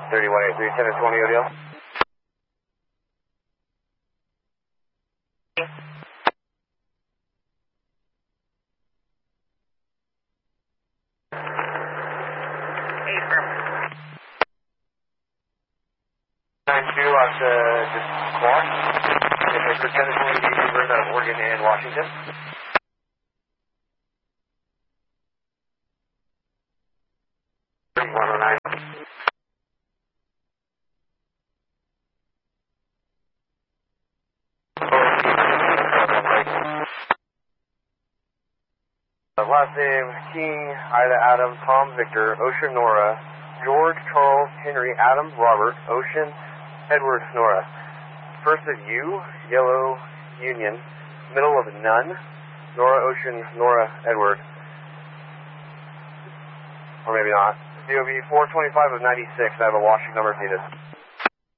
3183, 10 or 20 ODL. Just Clark. It's for 10 to 20 Beavers out of Oregon and Washington. Last name, King, Ida, Adam, Tom, Victor, Ocean, Nora, George, Charles, Henry, Adam, Robert, Ocean, Edward, Nora. First of U, Yellow, Union. Middle of none, Nora, Ocean, Nora, Edward. Or maybe not. DOB 425 of 96, I have a washing number if needed.